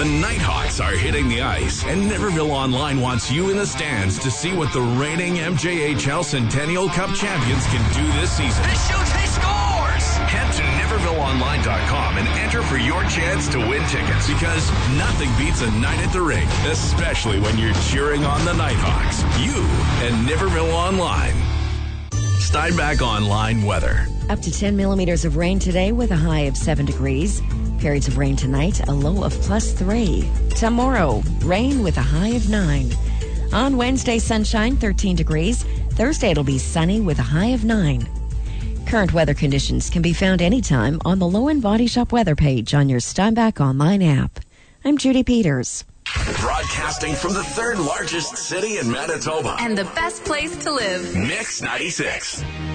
The Nighthawks are hitting the ice, and Niverville Online wants you in the stands to see what the reigning MJHL Centennial Cup champions can do this season. He shoots, he scores! Head to NivervilleOnline.com and enter for your chance to win tickets, because nothing beats a night at the rink, especially when you're cheering on the Nighthawks. You and Niverville Online. Steinbach Online weather. Up to 10 millimeters of rain today with a high of 7 degrees. Periods of rain tonight, a low of +3. Tomorrow, rain with a high of 9. On Wednesday, sunshine, 13 degrees. Thursday, it'll be sunny with a high of 9. Current weather conditions can be found anytime on the Lowen Body Shop weather page on your Steinbach Online app. I'm Judy Peters. Broadcasting from the third largest city in Manitoba. And the best place to live. Mix 96.